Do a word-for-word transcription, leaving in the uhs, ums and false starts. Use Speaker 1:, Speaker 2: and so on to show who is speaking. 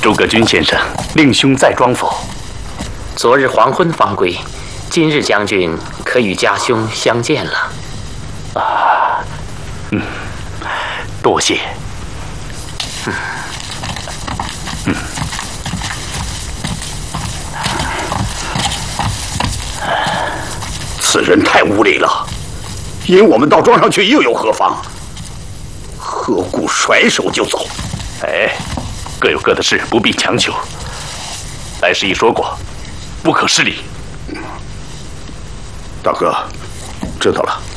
Speaker 1: 诸葛均先生，令兄在庄否？
Speaker 2: 昨日黄昏方归，今日将军可与家兄相见了。
Speaker 1: 啊，嗯，多谢。嗯嗯。
Speaker 3: 此人太无礼了，引我们到庄上去又有何妨？何故甩手就走？
Speaker 1: 哎，各有各的事，不必强求。来时已说过，不可失礼。
Speaker 3: 大哥，知道了。